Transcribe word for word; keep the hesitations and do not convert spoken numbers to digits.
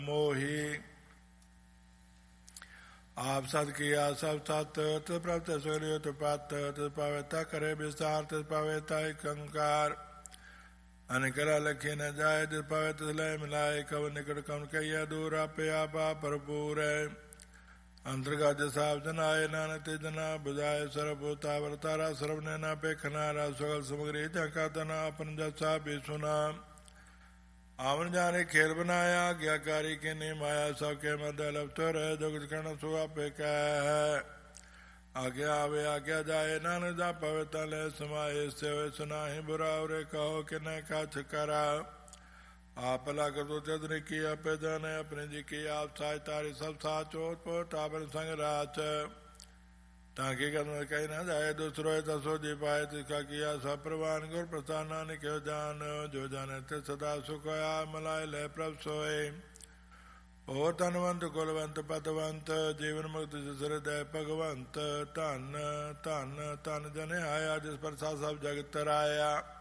ਮੋਹੀ। ਆਪ ਸਤ ਕੀਆ ਸਭ ਸਤ, ਤਿਸ ਪ੍ਰਭ ਤਿਸ ਸਗਲਿਓ ਤਪਤ, ਤਿਸ ਪਾਵੇ ਤਾ ਕਰੇ ਵਿਸਥਾਰ, ਤਿਸ ਪਾਵੇ ਤਾ ਇਕ ਓੰਕਾਰ। ਅਨਕਰਾ ਲਖੇ ਨ ਜਾਏ, ਤਿਸ ਪਾਵੇ ਤਿਸ ਲੈ ਮਿਲਾਏ, ਕਵ ਨਿਕਟ ਕਵਨ ਕਹੀਆ ਦੂਰ, ਆਪੇ ਆਪਾ ਭਰਪੂਰ ਹੈ। ਅੰਤਰਗਤ ਜਿਸ ਆਪ ਜਨਾਏ, ਨਾਨਕ ਤੇ ਜਨਾ ਬੁਝਾਏ, ਸਰਬ ਹੋਤਾ ਵਰਤਾਰਾ, ਸਰਬ ਨੇ ਨਾ ਪੇਖਨਾਰਾ, ਸਗਲ ਸਮਗਰੀ ਝੰਕਾ ਤਨਾ, ਆਪਨ ਜਸਾ ਵੀ ਸੁਨਾ। ਆਵਨ ਜਾਨੇ ਖੇਲ ਬਨਾਇਆ, ਗਿਆਕਾਰੀ ਕੇ ਨੇ ਮਾਇਆ, ਸਭ ਕੇ ਮਧਿ ਲਪਤ ਰਹਿ, ਜੁਗਤ ਕਹਿਣਾ ਸੋ ਆਪੇ ਕਹਿ ਹੈ। ਆਗਿਆ ਆਵੇ ਆਗਿਆ ਜਾਏ, ਨਾਨਕ ਦਾ ਪਵੇ ਤਾ ਲੈ ਸਮਾਏ, ਸੇ ਹੋਏ ਸੁਨਾਹੀ ਬੁਰਾ ਉਰੇ ਕਹੋ ਕਿ ਨ ਕਛ ਕਰਾ। ਆਪ ਭਲਾ ਕਰਤੋ ਤਦਨ ਕੀ, ਆਪੇ ਜਾਣੇ ਆਪਣੇ ਜੀ ਕੀ, ਆਪ ਸਾਜ ਤਾਰੀ ਸਭ ਸਾਚ ਹੋਤ ਪੋਟ, ਆਪਨ ਸੰਗ ਰਾਚ। ਤਾਂ ਕੀ ਕਰਨ ਕਹੀ ਨਾ ਜਾਏ, ਦੁਸਰੋਏ ਤਸੋ ਜੀ ਪਾਏ, ਤਿਸਕਾ ਕੀਆ ਸਭ ਪ੍ਰਵਾਨ, ਗੁਰ ਪ੍ਰਸਾਦ ਨਾਨਕ ਹੋ ਜਾਨ। ਜੋ ਜਾਣੇ ਤੇ ਸਦਾ ਸੁਖ ਹੋਇਆ, ਮਲਾਏ ਲੈ ਪ੍ਰਭ ਸੋਏ। ਹੋਰ ਧਨਵੰਤ ਕੁਲਵੰਤ ਪਤਵੰਤ, ਜੀਵਨ ਮੁਕਤ ਜਿਸ ਹਿਰਦੈ ਭਗਵੰਤ। ਧਨ ਧਨ ਧਨ ਜਨ ਆਇਆ, ਜਿਸ ਪ੍ਰਸਾਦ ਸਭ ਜਗਤ ਰਾਇਆ।